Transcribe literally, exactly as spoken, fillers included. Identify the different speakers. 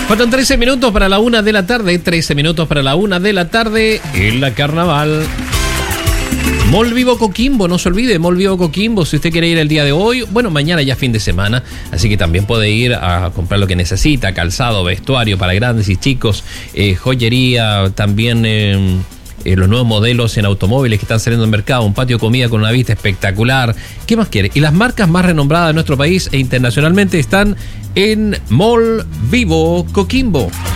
Speaker 1: Faltan trece minutos para la una de la tarde, trece minutos para la una de la tarde en la Carnaval. Mall Vivo Coquimbo, no se olvide, Mall Vivo Coquimbo, si usted quiere ir el día de hoy, bueno, mañana ya fin de semana, así que también puede ir a comprar lo que necesita, calzado, vestuario para grandes y chicos, eh, joyería, también eh, eh, los nuevos modelos en automóviles que están saliendo al mercado, un patio de comida con una vista espectacular. ¿Qué más quiere? Y las marcas más renombradas de nuestro país e internacionalmente están en Mall Vivo Coquimbo.